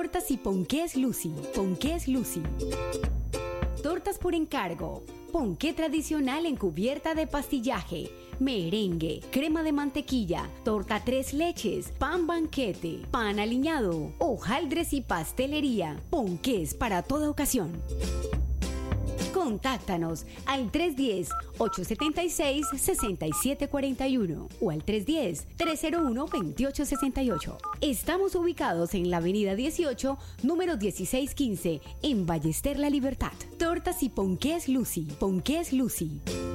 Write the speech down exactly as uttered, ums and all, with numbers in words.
Tortas y ponqués Lucy. Ponqués Lucy. Tortas por encargo. Ponqué tradicional en cubierta de pastillaje, merengue, crema de mantequilla, torta tres leches, pan banquete, pan aliñado, hojaldres y pastelería. Ponqués para toda ocasión. Contáctanos al tres uno cero, ocho siete seis, seis siete cuatro uno o al tres uno cero, tres cero uno, dos ocho seis ocho. Estamos ubicados en la avenida dieciocho, número dieciséis quince, en Ballester La Libertad. Tortas y ponqués Lucy. Ponqués Lucy.